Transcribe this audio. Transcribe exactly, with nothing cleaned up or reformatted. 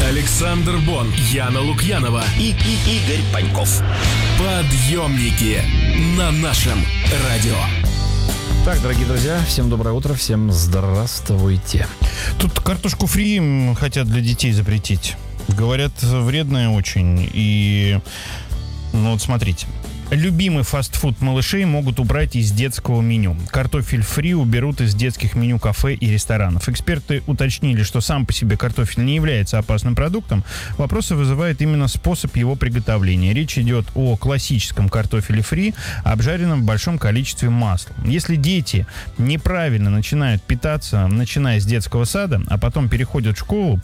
Александр Бон, Яна Лукьянова и, и Игорь Паньков. Подъемники на нашем радио. Так, дорогие друзья, всем доброе утро, всем здравствуйте. Тут картошку фри хотят для детей запретить. Говорят, вредная очень. И, ну вот смотрите. Любимый фастфуд малышей могут убрать из детского меню. Картофель фри уберут из детских меню кафе и ресторанов. Эксперты уточнили, что сам по себе картофель не является опасным продуктом. Вопросы вызывает именно способ его приготовления. Речь идет о классическом картофеле фри, обжаренном в большом количестве масла. Если дети неправильно начинают питаться, начиная с детского сада, а потом переходят в школу,